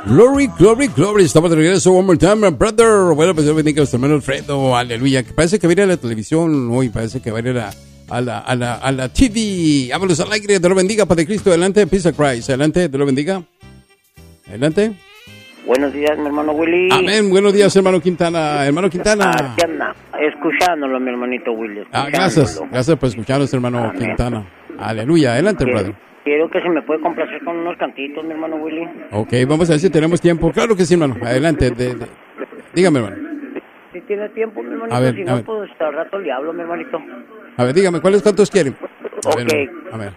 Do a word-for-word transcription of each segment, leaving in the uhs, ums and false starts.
Glory, glory, glory. Estamos de regreso. One more time, my brother. Bueno, pues yo bendiga a nuestro hermano Alfredo. Aleluya. Que parece que va a ir a la televisión hoy. Parece que va a ir a la, a la, a la, a la T V. Vámonos al aire. Dios lo bendiga, Padre Cristo. Adelante, Peace of Christ. Adelante, Dios lo bendiga. Adelante. Buenos días, mi hermano Willy. Amén. Buenos días, hermano Quintana. Hermano Quintana. Ah, ¿qué anda? Escuchándolo, mi hermanito Willy. Ah, gracias. Gracias por escucharnos, hermano Amén. Quintana. Aleluya. Adelante, Quiero, brother. quiero que se me puede complacer con unos cantitos, mi hermano Willy. Ok, vamos a ver si tenemos tiempo. Claro que sí, hermano. Adelante. De, de. Dígame, hermano. Si tiene tiempo, mi hermanito. A ver, si a no, ver. pues al rato le hablo, mi hermanito. A ver, dígame, ¿cuáles cuántos quieren? A Ok. ver, a ver.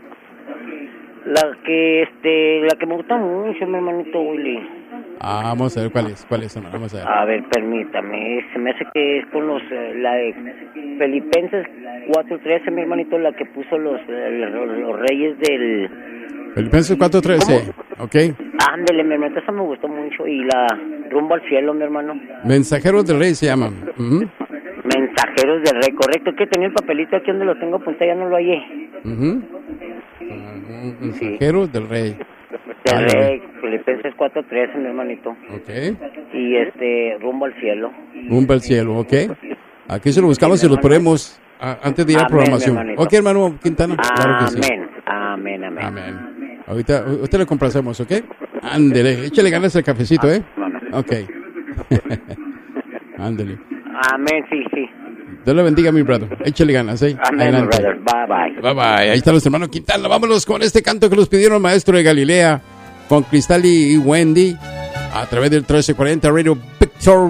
La que, este, la que me gusta mucho, mi hermanito Willy. Ah, vamos a ver cuál es, cuál es, hermano. Vamos a ver. A ver, permítame. Se me hace que es con los, eh, la de Filipenses cuatro trece, mi hermanito, la que puso los, eh, los, los reyes del... Filipenses cuatro trece, ok. Ándele, mi hermano, esa me gustó mucho. Y la Rumbo al Cielo, mi hermano. Mensajeros del Rey se llaman. Uh-huh. Mensajeros del Rey, correcto. Que tenía el papelito aquí donde lo tengo apuntado, ya no lo hallé. Uh-huh. Uh-huh. Mensajeros sí. del Rey. Del Ay, Rey, Filipenses cuatro trece, mi hermanito. Ok. Y este, Rumbo al Cielo. Rumbo al Cielo, ok. Aquí se lo buscamos sí, y lo ponemos a, antes de ir a programación. Ok, hermano Quintana. Amén, claro que sí. amén, amén. Amén. Ahorita, usted le complacemos, ¿ok? Ándele, échale ganas al cafecito, ¿eh? Ok. Ándele. Amén, sí, sí. Dios le bendiga, mi brother. Échale ganas, ¿eh? Amén, adelante. brother. Bye, bye. Bye, bye. Ahí está nuestro hermano Quintana. Vámonos con este canto que nos pidieron el maestro de Galilea, con Cristal y Wendy, a través del trece cuarenta Radio Victory.